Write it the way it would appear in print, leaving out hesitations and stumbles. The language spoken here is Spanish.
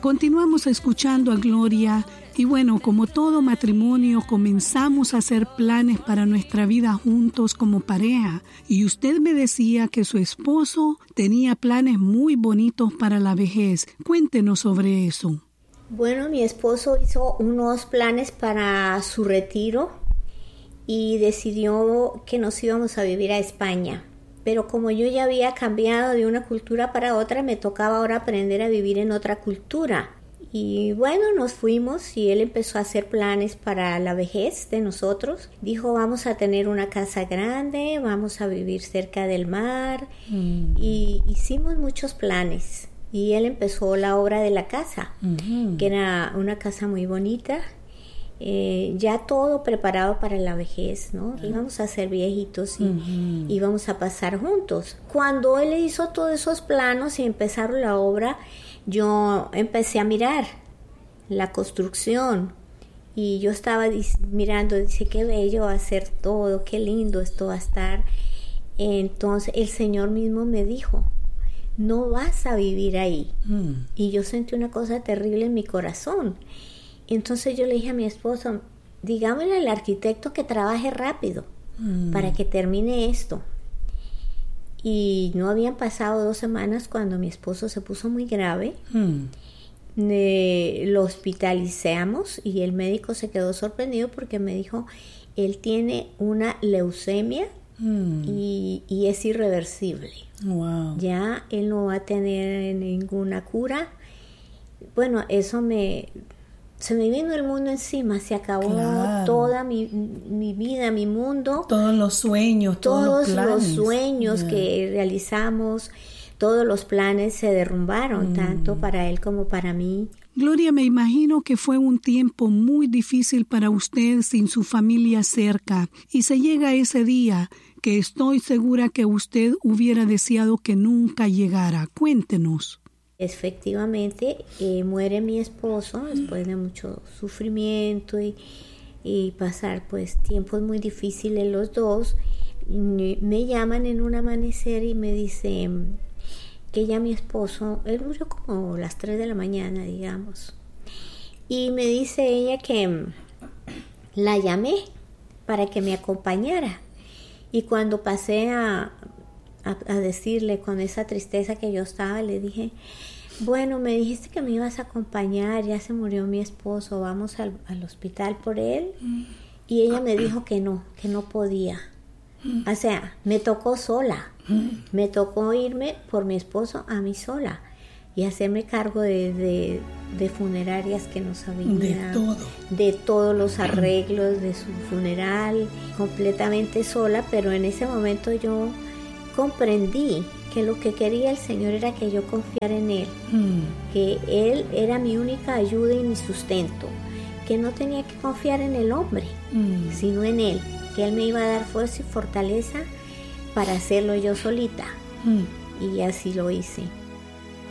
Continuamos escuchando a Gloria y bueno, como todo matrimonio, comenzamos a hacer planes para nuestra vida juntos como pareja. Y usted me decía que su esposo tenía planes muy bonitos para la vejez. Cuéntenos sobre eso. Bueno, mi esposo hizo unos planes para su retiro y decidió que nos íbamos a vivir a España. Pero como yo ya había cambiado de una cultura para otra, me tocaba ahora aprender a vivir en otra cultura. Y bueno, nos fuimos y él empezó a hacer planes para la vejez de nosotros. Dijo, vamos a tener una casa grande, vamos a vivir cerca del mar. Y hicimos muchos planes. Y él empezó la obra de la casa, que era una casa muy bonita. Ya todo preparado para la vejez, ¿no? Íbamos a ser viejitos y íbamos a pasar juntos. Cuando él hizo todos esos planos y empezaron la obra, yo empecé a mirar la construcción y yo estaba mirando, dice, qué bello va a ser todo, qué lindo esto va a estar. Entonces el Señor mismo me dijo, no vas a vivir ahí. Y yo sentí una cosa terrible en mi corazón. Entonces yo le dije a mi esposo, digámosle al arquitecto que trabaje rápido para que termine esto. Y no habían pasado 2 semanas cuando mi esposo se puso muy grave. Lo hospitalizamos y el médico se quedó sorprendido porque me dijo, él tiene una leucemia y es irreversible. Wow. Ya él no va a tener ninguna cura. Bueno, eso se me vino el mundo encima, se acabó toda mi vida, mi mundo. Todos los sueños, todos los sueños que realizamos, todos los planes se derrumbaron, tanto para él como para mí. Gloria, me imagino que fue un tiempo muy difícil para usted sin su familia cerca. Y se llega ese día que estoy segura que usted hubiera deseado que nunca llegara. Cuéntenos. Efectivamente, muere mi esposo después de mucho sufrimiento y pasar pues tiempos muy difíciles los dos. Me llaman en un amanecer y me dicen que ya mi esposo, él murió como a las 3 de la mañana, digamos. Y me dice ella que la llamé para que me acompañara. Y cuando pasé a decirle con esa tristeza que yo estaba, le dije, bueno, me dijiste que me ibas a acompañar, ya se murió mi esposo, vamos al hospital por él. Y ella me dijo que no podía. O sea, me tocó sola, me tocó irme por mi esposo a mí sola y hacerme cargo de funerarias que no sabía, de todos los arreglos de su funeral, completamente sola. Pero en ese momento yo comprendí que lo que quería el Señor era que yo confiara en Él, que Él era mi única ayuda y mi sustento, que no tenía que confiar en el hombre, sino en Él, que Él me iba a dar fuerza y fortaleza para hacerlo yo solita. Y así lo hice.